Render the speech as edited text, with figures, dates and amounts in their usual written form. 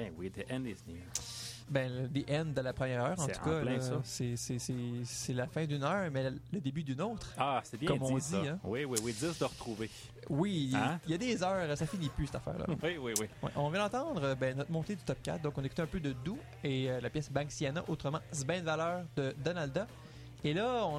Ben oui, The End is near. Ben, the end de la première heure, en C'est tout cas. en plein là, ça. c'est la fin d'une heure, mais le début d'une autre. Ah, c'est bien Comme dit, on ça. dit, hein. Oui, 10 de retrouver. Oui, Hein? il y a des heures, ça finit plus, cette affaire-là. Oui. Ouais, on vient d'entendre notre montée du top 4. Donc, on écoutait un peu de Do et la pièce Banksiana, autrement Sbain Valeur de Donalda. Et là, on